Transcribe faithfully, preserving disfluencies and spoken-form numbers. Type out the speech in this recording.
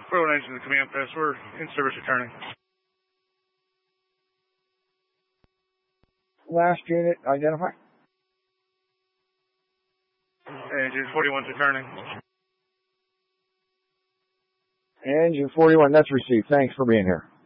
forty-one engine to the command post. We're in service returning. Last unit, identify. Engine forty-one returning. Engine forty-one, that's received. Thanks for being here.